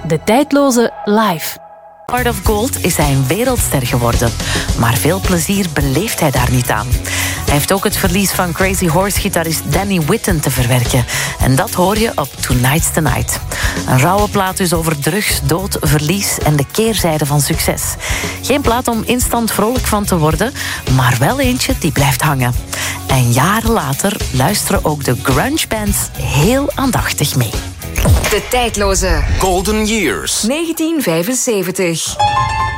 De tijdloze live. Heart of Gold is hij een wereldster geworden. Maar veel plezier beleeft hij daar niet aan. Hij heeft ook het verlies van Crazy Horse-gitarist Danny Whitten te verwerken. En dat hoor je op Tonight's the Night. Een rauwe plaat dus over drugs, dood, verlies en de keerzijde van succes. Geen plaat om instant vrolijk van te worden, maar wel eentje die blijft hangen. En jaren later luisteren ook de grunge bands heel aandachtig mee. De tijdloze Golden Years. 1975.